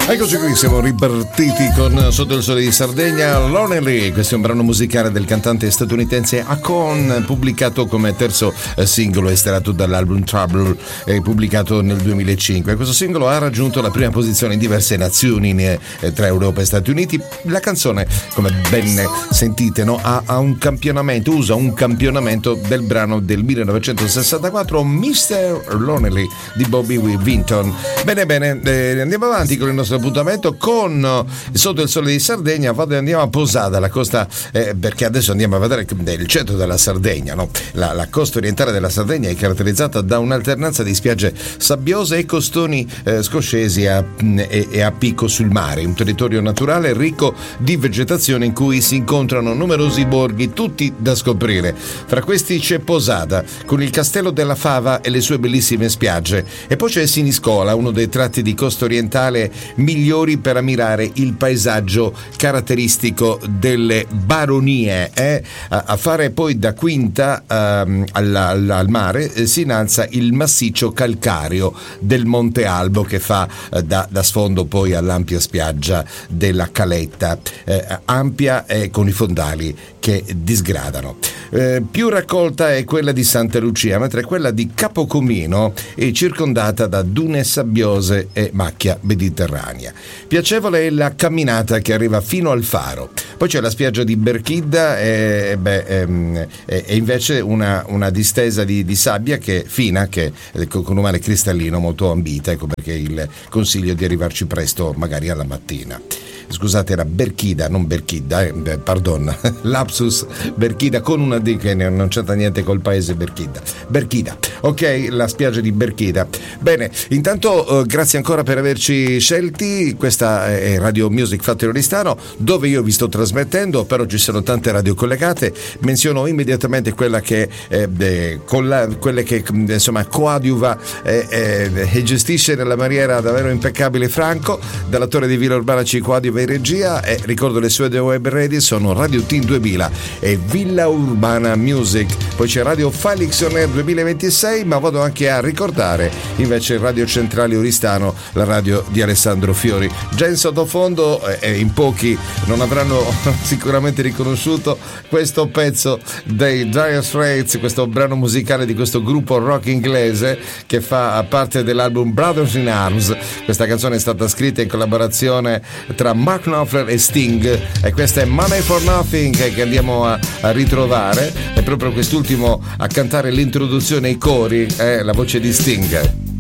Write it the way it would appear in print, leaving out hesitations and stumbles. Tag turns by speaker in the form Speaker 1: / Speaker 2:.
Speaker 1: Eccoci qui, siamo ripartiti con Sotto il Sole di Sardegna, Lonely. Questo è un brano musicale del cantante statunitense Akon, pubblicato come terzo singolo estratto dall'album Trouble, pubblicato nel 2005. Questo singolo ha raggiunto la prima posizione in diverse nazioni tra Europa e Stati Uniti. La canzone, come ben sentite, no, ha un campionamento, usa un campionamento del brano del 1964, Mr. Lonely di Bobby Vinton. Bene, andiamo avanti con il nostro appuntamento con Sotto il Sole di Sardegna. Andiamo a Posada, la costa, perché adesso andiamo a vedere il centro della Sardegna, no? La costa orientale della Sardegna è caratterizzata da un'alternanza di spiagge sabbiose e costoni scoscesi e a picco sul mare, un territorio naturale ricco di vegetazione in cui si incontrano numerosi borghi, tutti da scoprire. Fra questi c'è Posada, con il Castello della Fava e le sue bellissime spiagge, e poi c'è Siniscola, uno dei tratti di costa orientale migliori per ammirare il paesaggio caratteristico delle baronie. A fare poi da Quinta al mare si innalza il massiccio calcareo del Monte Albo, che fa da sfondo poi all'ampia spiaggia della Caletta, ampia e con i fondali che disgradano. Più raccolta è quella di Santa Lucia, mentre quella di Capocomino è circondata da dune sabbiose e macchia mediterranea. Piacevole è la camminata che arriva fino al faro. Poi c'è la spiaggia di Berchidda e invece una distesa di sabbia che fina, che con un mare cristallino molto ambita. Ecco perché il consiglio di arrivarci presto, magari alla mattina. Scusate, era Berchida, non Berchidda, pardon, lapsus, Berchida con una D, che non c'entra niente col paese Berchida, ok, la spiaggia di Berchida. Bene, intanto grazie ancora per averci scelti. Questa è Radio Music Factory Oristano, dove io vi sto trasmettendo, però ci sono tante radio collegate. Menziono immediatamente quella che quelle che insomma coadiuva e gestisce nella maniera davvero impeccabile Franco, dalla Torre di Villa Urbana ci coadiuva in regia, e ricordo le sue web radio sono Radio Team 2000 e Villa Urbana Music. Poi c'è Radio Felix On Air 2026, ma vado anche a ricordare invece Radio Centrale Oristano, la radio di Alessandro Fiori. Già in sottofondo, in pochi non avranno sicuramente riconosciuto questo pezzo dei Dire Straits, questo brano musicale di questo gruppo rock inglese che fa parte dell'album Brothers in Arms. Questa canzone è stata scritta in collaborazione tra Mark Knopfler e Sting, e questa è Money for Nothing che andiamo a ritrovare. È proprio quest'ultimo a cantare l'introduzione ai cori, la voce di Sting.